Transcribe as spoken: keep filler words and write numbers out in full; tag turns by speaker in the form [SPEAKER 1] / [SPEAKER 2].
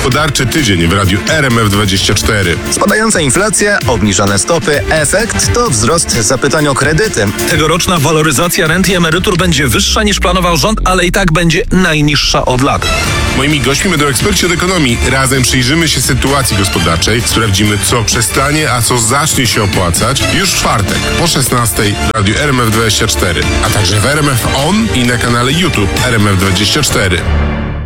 [SPEAKER 1] Gospodarczy tydzień w radiu R M F dwadzieścia cztery.
[SPEAKER 2] Spadająca inflacja, obniżone stopy, efekt to wzrost zapytań o kredyty.
[SPEAKER 3] Tegoroczna waloryzacja rent i emerytur będzie wyższa niż planował rząd, ale i tak będzie najniższa od lat.
[SPEAKER 1] Moimi gośćmi będą eksperci od ekonomii. Razem przyjrzymy się sytuacji gospodarczej, sprawdzimy, co przestanie, a co zacznie się opłacać już w czwartek po szesnastej w radiu R M F dwadzieścia cztery, a także w R M F On i na kanale YouTube R M F dwadzieścia cztery.